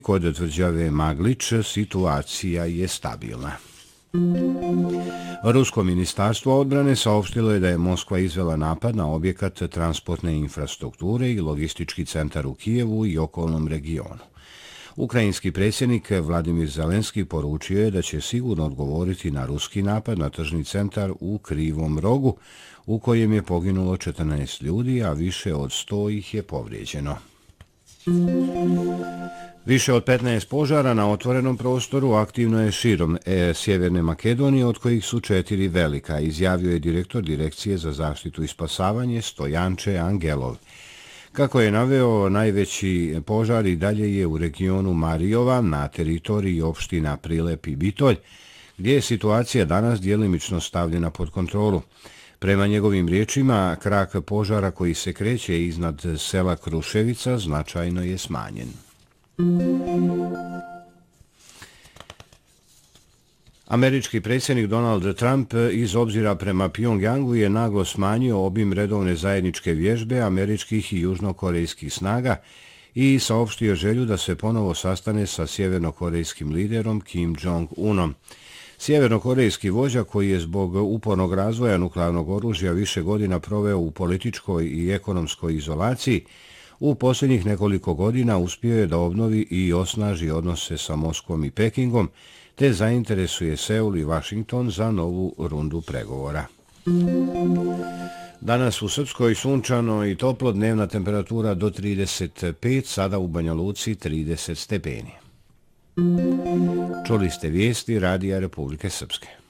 Kod tvrđave Maglič situacija je stabilna. Rusko ministarstvo odbrane saopštilo je da je Moskva izvela napad na objekat transportne infrastrukture i logistički centar u Kijevu i okolnom regionu. Ukrajinski predsjednik Vladimir Zelenski poručio je da će sigurno odgovoriti na ruski napad na tržni centar u Krivom Rogu, u kojem je poginulo 14 ljudi, a više od 100 ih je povrijeđeno. Više od 15 požara na otvorenom prostoru aktivno je širom Sjeverne Makedonije, od kojih su 4 velika, izjavio je direktor Direkcije za zaštitu i spasavanje Stojanče Angelov. Kako je naveo, najveći požar i dalje je u regionu Marijova na teritoriji opština Prilep i Bitolj, gdje je situacija danas djelimično stavljena pod kontrolu. Prema njegovim riječima, krak požara koji se kreće iznad sela Kruševica značajno je smanjen. Američki predsjednik Donald Trump iz obzira prema Pjongjangu je naglo smanjio obim redovne zajedničke vježbe američkih i južnokorejskih snaga i saopštio želju da se ponovo sastane sa sjevernokorejskim liderom Kim Jong-unom. Sjevernokorejski vođa, koji je zbog upornog razvoja nuklearnog oružja više godina proveo u političkoj i ekonomskoj izolaciji, u posljednjih nekoliko godina uspio je da obnovi i osnaži odnose sa Moskvom i Pekingom, te zainteresuje Seul i Washington za novu rundu pregovora. Danas u Srpskoj sunčano i toplo, dnevna temperatura do 35, sada u Banja Luci 30 stepeni. Čuli ste vijesti Radija Republike Srpske.